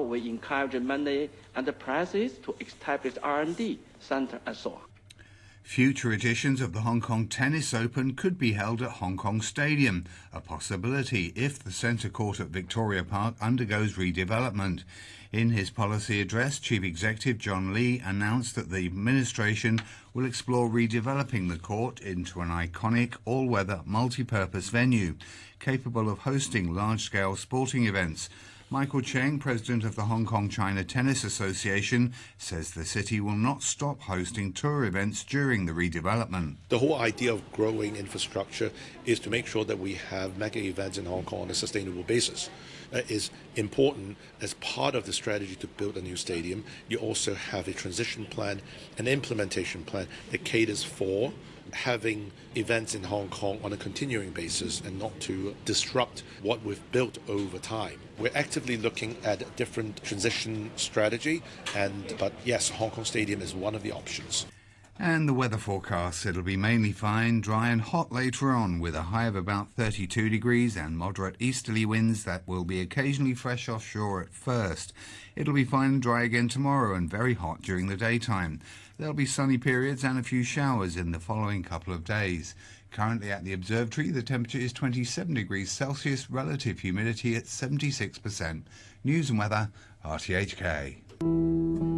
we encourage many enterprises to establish R&D center and so on. Future editions of the Hong Kong Tennis Open could be held at Hong Kong Stadium, a possibility if the centre court at Victoria Park undergoes redevelopment. In his policy address, Chief Executive John Lee announced that the administration will explore redeveloping the court into an iconic, all-weather, multi-purpose venue, capable of hosting large-scale sporting events. Michael Cheng, president of the Hong Kong China Tennis Association, says the city will not stop hosting tour events during the redevelopment. The whole idea of growing infrastructure is to make sure that we have mega events in Hong Kong on a sustainable basis. That is important as part of the strategy to build a new stadium. You also have a transition plan, an implementation plan that caters for having events in Hong Kong on a continuing basis and not to disrupt what we've built over time. We're actively looking at a different transition strategy, but yes, Hong Kong Stadium is one of the options. And the weather forecast, it'll be mainly fine, dry and hot later on, with a high of about 32 degrees and moderate easterly winds that will be occasionally fresh offshore at first. It'll be fine and dry again tomorrow and very hot during the daytime. There'll be sunny periods and a few showers in the following couple of days. Currently at the observatory, the temperature is 27 degrees Celsius, relative humidity at 76%. News and weather, RTHK.